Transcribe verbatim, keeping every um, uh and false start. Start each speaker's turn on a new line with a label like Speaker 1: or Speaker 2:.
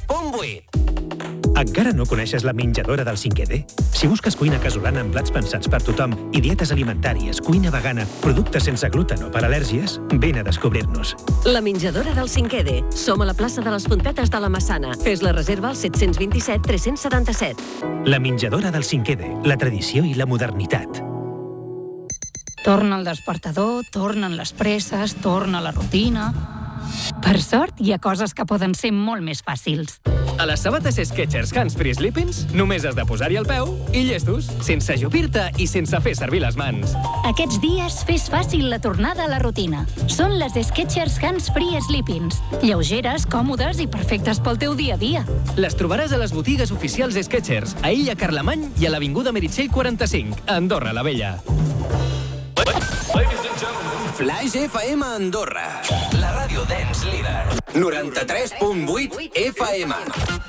Speaker 1: punt vuit.
Speaker 2: Encara no coneixes la menjadora del cinquè D? Si busques cuina casolana amb plats pensats per tothom i dietes alimentàries, cuina vegana, productes sense gluten o per al·lèrgies, vine a descobrir-nos.
Speaker 3: La menjadora del cinquè D. Som a la plaça de les Fontetes de la Massana. Fes la reserva al set dos set tres set set.
Speaker 2: La menjadora del cinquè D. La tradició i la modernitat.
Speaker 4: Torna el despertador, tornen les presses, torna la rutina... Per sort, hi ha coses que poden ser molt més fàcils.
Speaker 5: A les sabates Skechers Hands Free Sleepings només has de posar-hi el peu i llestos, sense ajupir-te i sense fer servir les mans.
Speaker 4: Aquests dies fes fàcil la tornada a la rutina. Són les Skechers Hands Free Sleepings. Lleugeres, còmodes i perfectes pel teu dia a dia.
Speaker 5: Les trobaràs a les botigues oficials Skechers, a Illa Carlemany i a l'Avinguda Meritxell quaranta-cinc, a Andorra la Vella.
Speaker 1: Flash F M Andorra, la ràdio dance líder. noranta-tres punt vuit F M.